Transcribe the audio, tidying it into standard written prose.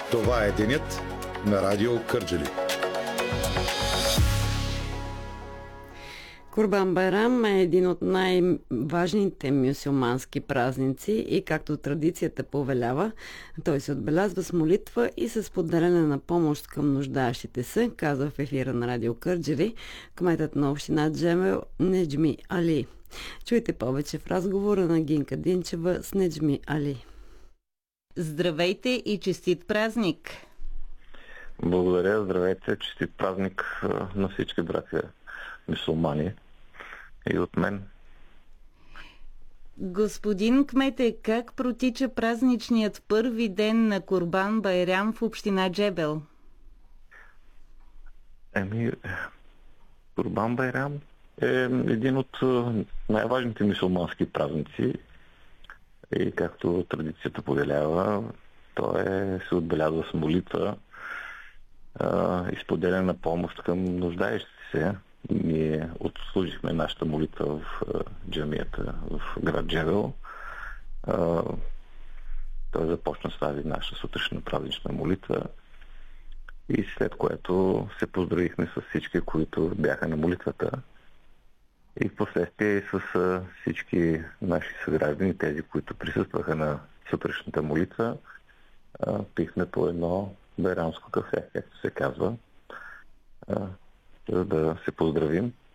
Това е денят на Радио Кърджали. Курбан Байрам е един от най-важните мюсюлмански празници и както традицията повелява, той се отбелязва с молитва и с поделяне на помощ към нуждаещите се, казва в ефира на Радио Кърджали кметът на община Джемел Неджми Али. Чуйте повече в разговора на Гинка Динчева с Неджми Али. Здравейте и честит празник! Благодаря, здравейте, честит празник на всички братя мюсюлмани и от мен. Господин кмете, как протича празничният първи ден на Курбан Байрам в община Джебел? Курбан Байрам е един от най-важните мюсюлмански празници и както традицията повелява, се отбелязва с молитва и споделяне на помощ към нуждаещите се. Ние отслужихме нашата молитва в джамията в град Джебел. Той започна с тази наша сутрешна празнична молитва и след което се поздравихме с всички, които бяха на молитвата и в последствие с всички наши съграждани, тези, които присъстваха на сутрешната молитва, пихме по едно байрамско кафе, както се казва, за да се поздравим